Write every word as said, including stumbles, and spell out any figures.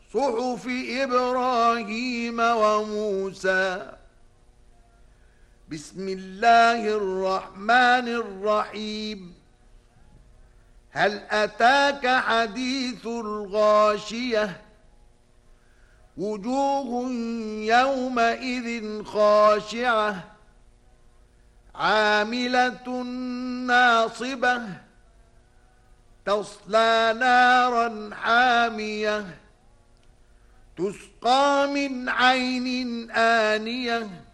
صحف إبراهيم وموسى. بسم الله الرحمن الرحيم. هل أتاك حديث الغاشية؟ وجوه يومئذ خاشعة عاملة ناصبة تصلى نارا حامية تسقى من عين آنية